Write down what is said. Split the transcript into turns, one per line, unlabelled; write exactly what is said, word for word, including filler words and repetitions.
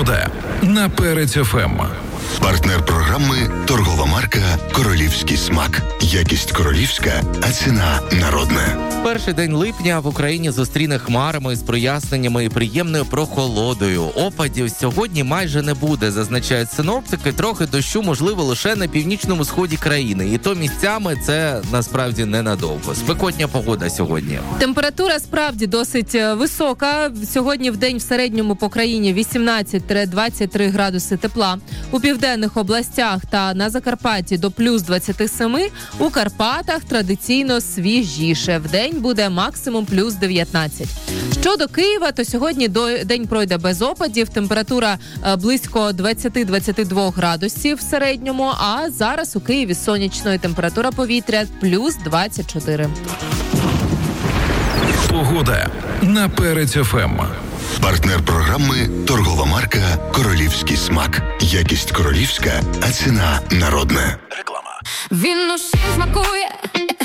Погода на Перець еф ем.
Партнер програми торгова марка «Королівський смак». Якість королівська, а ціна народна.
Перший день липня в Україні зустріне хмарами з проясненнями і приємною прохолодою. Опадів сьогодні майже не буде, зазначають синоптики. Трохи дощу можливо лише на північному сході країни. І то місцями це насправді ненадовго. Спекотня погода сьогодні.
Температура справді досить висока. Сьогодні в день в середньому по країні вісімнадцять-двадцять три градуси тепла. У південних областях та на Закарпатті до плюс двадцять сім, у Карпатах традиційно свіжіше. В день буде максимум плюс дев'ятнадцять. Щодо Києва, то сьогодні день пройде без опадів. Температура близько двадцять-двадцять два градусів в середньому, а зараз у Києві сонячно, температура повітря плюс двадцять чотири.
Погода на Перець еф ем.
Партнер програми торгова марка «Королівський смак». Якість королівська, а ціна народна.
Реклама. Він усім смакує,